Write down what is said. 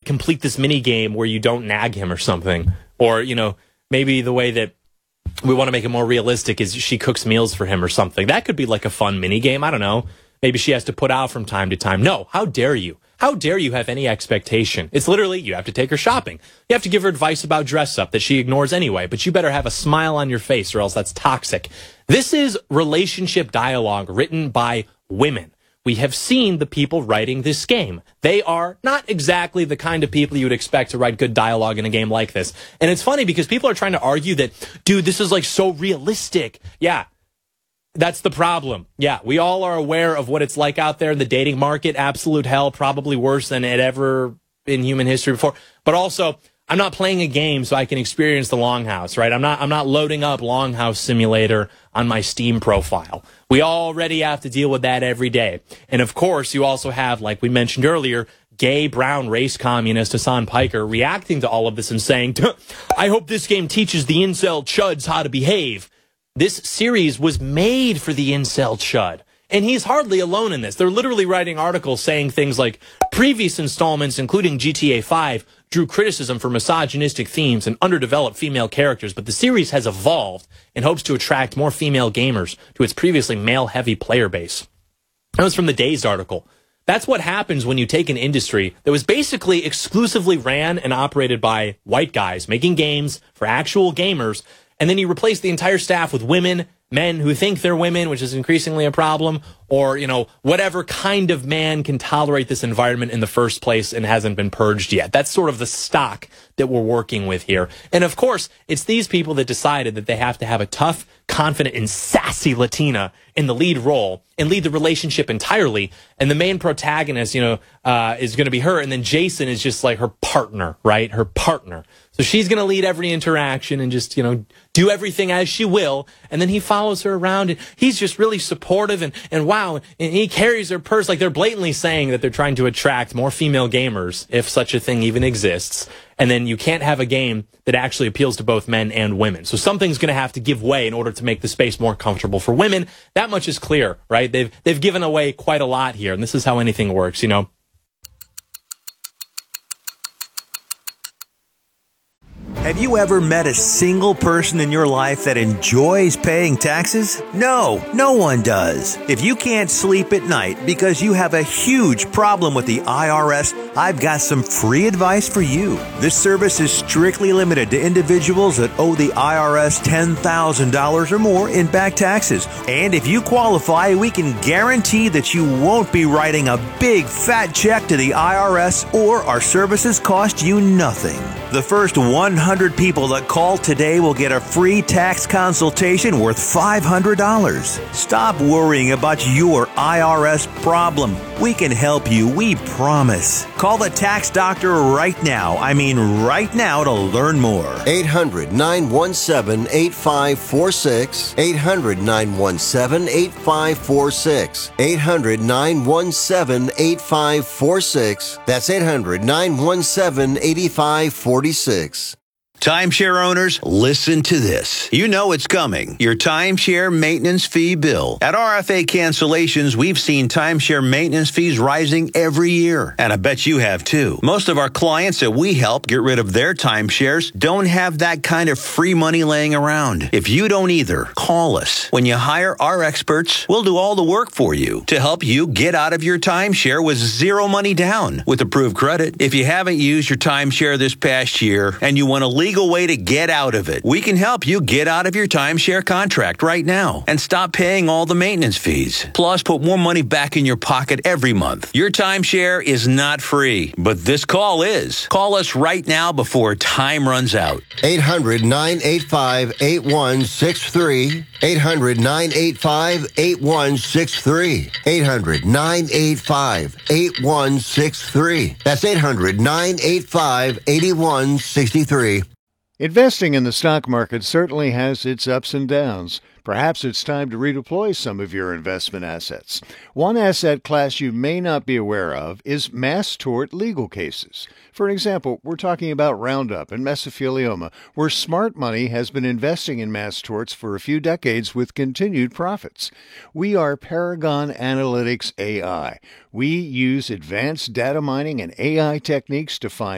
complete this mini game where you don't nag him or something. Or, maybe the way that we want to make it more realistic is she cooks meals for him or something. That could be like a fun mini game. I don't know. Maybe she has to put out from time to time. No, how dare you? How dare you have any expectation? It's literally, you have to take her shopping. You have to give her advice about dress up that she ignores anyway, but you better have a smile on your face or else that's toxic. This is relationship dialogue written by women. We have seen the people writing this game. They are not exactly the kind of people you would expect to write good dialogue in a game like this. And it's funny because people are trying to argue that, dude, this is like so realistic. Yeah. That's the problem. Yeah, we all are aware of what it's like out there in the dating market. Absolute hell, probably worse than it ever in human history before. But also, I'm not playing a game so I can experience the Longhouse, right? I'm not loading up Longhouse Simulator on my Steam profile. We already have to deal with that every day. And of course, you also have, like we mentioned earlier, gay brown race communist Hassan Piker reacting to all of this and saying, I hope this game teaches the incel chuds how to behave. This series was made for the incel chud. And he's hardly alone in this. They're literally writing articles saying things like, previous installments, including GTA 5, drew criticism for misogynistic themes and underdeveloped female characters, but the series has evolved and hopes to attract more female gamers to its previously male-heavy player base. That was from the Dazed article. That's what happens when you take an industry that was basically exclusively ran and operated by white guys making games for actual gamers, and then you replace the entire staff with women, men who think they're women, which is increasingly a problem, or, whatever kind of man can tolerate this environment in the first place and hasn't been purged yet. That's sort of the stock that we're working with here. And of course, it's these people that decided that they have to have a tough, confident, and sassy Latina in the lead role and lead the relationship entirely. And the main protagonist, is going to be her. And then Jason is just like her partner, right? Her partner. So she's going to lead every interaction and just, do everything as she will. And then he follows her around and he's just really supportive and wow. And he carries her purse. Like they're blatantly saying that they're trying to attract more female gamers, if such a thing even exists. And then you can't have a game that actually appeals to both men and women. So something's going to have to give way in order to make the space more comfortable for women. That much is clear, right? They've given away quite a lot here. And this is how anything works, Have you ever met a single person in your life that enjoys paying taxes? No, no one does. If you can't sleep at night because you have a huge problem with the IRS, I've got some free advice for you. This service is strictly limited to individuals that owe the IRS $10,000 or more in back taxes. And if you qualify, we can guarantee that you won't be writing a big fat check to the IRS or our services cost you nothing. The first 100 people that call today will get a free tax consultation worth $500. Stop worrying about your IRS problem. We can help you, we promise. Call the tax doctor right now. I mean right now to learn more. 800-917-8546. 800-917-8546. 800-917-8546. That's 800-917-8546. Timeshare owners, listen to this. You know it's coming. Your timeshare maintenance fee bill. At RFA Cancellations, we've seen timeshare maintenance fees rising every year. And I bet you have too. Most of our clients that we help get rid of their timeshares don't have that kind of free money laying around. If you don't either, call us. When you hire our experts, we'll do all the work for you to help you get out of your timeshare with zero money down with approved credit. If you haven't used your timeshare this past year and you want to legal way to get out of it, we can help you get out of your timeshare contract right now and stop paying all the maintenance fees. Plus, put more money back in your pocket every month. Your timeshare is not free, but this call is. Call us right now before time runs out. 800-985-8163. 800-985-8163. 800-985-8163. That's 800-985-8163. Investing in the stock market certainly has its ups and downs. Perhaps it's time to redeploy some of your investment assets. One asset class you may not be aware of is mass tort legal cases. For example, we're talking about Roundup and mesothelioma, where smart money has been investing in mass torts for a few decades with continued profits. We are Paragon Analytics AI. We use advanced data mining and AI techniques to find